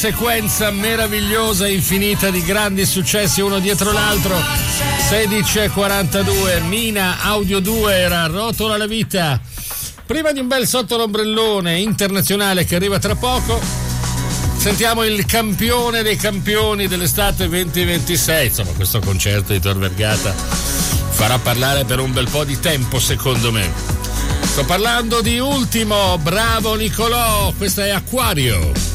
Sequenza meravigliosa, infinita di grandi successi uno dietro l'altro. 16:42, Mina Audio 2 era Rotola la vita. Prima di un bel sotto l'ombrellone internazionale che arriva tra poco, sentiamo il campione dei campioni dell'estate 2026. Insomma, questo concerto di Tor Vergata farà parlare per un bel po' di tempo, secondo me. Sto parlando di Ultimo, bravo Nicolò, questa è Acquario.